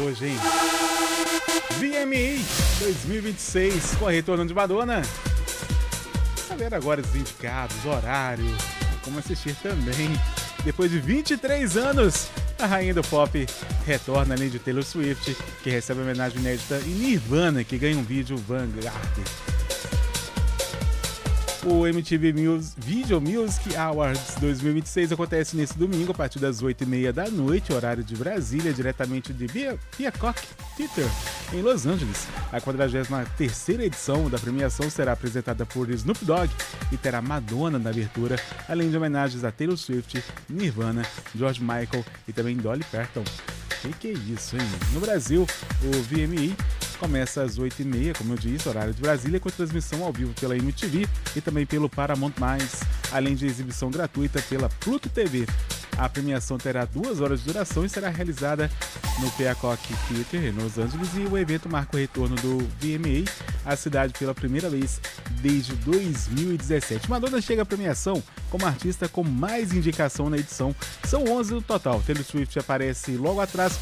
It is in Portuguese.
hoje, hein? VMA 2026, com a retorno de Madonna. Tá vendo agora os indicados, horário, como assistir também. Depois de 23 anos, a rainha do pop retorna, além de Taylor Swift, que recebe a homenagem inédita, e Nirvana, que ganha um vídeo Vanguard. O MTV Video Music Awards 2026 acontece nesse domingo, a partir das 8h30 da noite, horário de Brasília, diretamente de Peacock Theater, em Los Angeles. A 43ª edição da premiação será apresentada por Snoop Dogg e terá Madonna na abertura, além de homenagens a Taylor Swift, Nirvana, George Michael e também Dolly Parton. Que é isso, hein? No Brasil, o VMA começa às 8h30, como eu disse, horário de Brasília, com transmissão ao vivo pela MTV e também pelo Paramount+, além de exibição gratuita pela Pluto TV. A premiação terá 2 horas de duração e será realizada no Peacock Theater, em Los Angeles, e o evento marca o retorno do VMA à cidade pela primeira vez desde 2017. Madonna chega à premiação como artista com mais indicação na edição. São 11 no total. Taylor Swift aparece logo atrás